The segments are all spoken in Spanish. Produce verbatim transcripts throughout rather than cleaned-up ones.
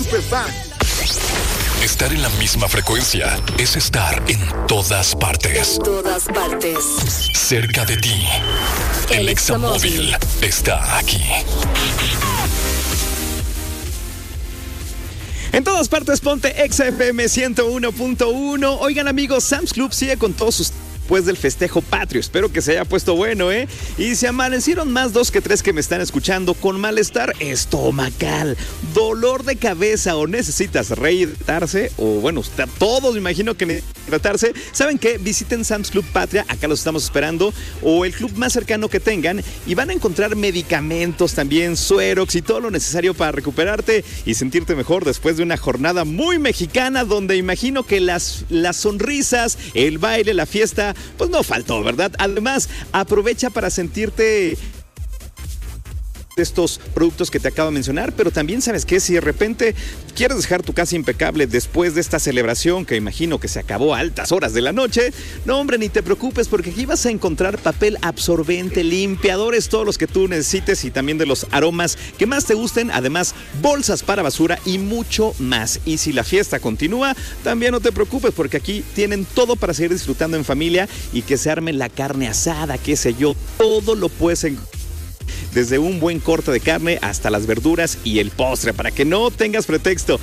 Superfan. Estar en la misma frecuencia es estar en todas partes. En todas partes. Cerca de ti. El Examóvil está aquí. En todas partes, ponte Exa F M ciento uno punto uno. Oigan, amigos, Sam's Club sigue con todos sus... después del festejo patrio. Espero que se haya puesto bueno, ¿eh? Y se amanecieron más dos que tres que me están escuchando con malestar estomacal, dolor de cabeza o necesitas rehidratarse, o bueno, usted, todos me imagino que necesitan hidratarse. ¿Saben qué? Visiten Sam's Club Patria, acá los estamos esperando, o el club más cercano que tengan, y van a encontrar medicamentos también, suerox y todo lo necesario para recuperarte y sentirte mejor después de una jornada muy mexicana donde imagino que las, las sonrisas, el baile, la fiesta, pues no faltó, ¿verdad? Además, aprovecha para sentirte de estos productos que te acabo de mencionar, pero también, ¿sabes qué? Si de repente quieres dejar tu casa impecable después de esta celebración que imagino que se acabó a altas horas de la noche, no, hombre, ni te preocupes, porque aquí vas a encontrar papel absorbente, limpiadores, todos los que tú necesites y también de los aromas que más te gusten, además bolsas para basura y mucho más. Y si la fiesta continúa, también no te preocupes, porque aquí tienen todo para seguir disfrutando en familia y que se arme la carne asada, qué sé yo, todo lo puedes encontrar. Desde un buen corte de carne hasta las verduras y el postre, para que no tengas pretexto.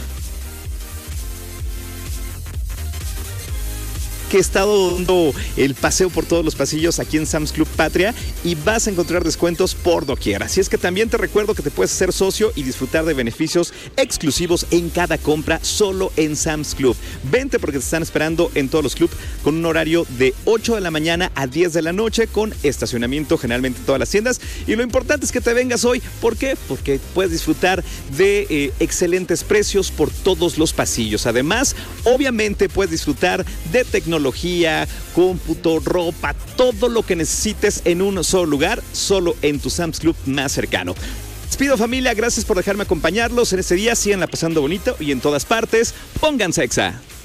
Que he estado dando el paseo por todos los pasillos aquí en Sam's Club Patria y vas a encontrar descuentos por doquier. Así es que también te recuerdo que te puedes hacer socio y disfrutar de beneficios exclusivos en cada compra solo en Sam's Club. Vente porque te están esperando en todos los clubs con un horario de ocho de la mañana a diez de la noche con estacionamiento generalmente en todas las tiendas. Y lo importante es que te vengas hoy. ¿Por qué? Porque puedes disfrutar de eh, excelentes precios por todos los pasillos. Además, obviamente puedes disfrutar de tecnología, cómputo, ropa, todo lo que necesites en un solo lugar, solo en tu Sam's Club más cercano. Despido, familia, gracias por dejarme acompañarlos en este día, síganla pasando bonito y en todas partes, pónganse Exa.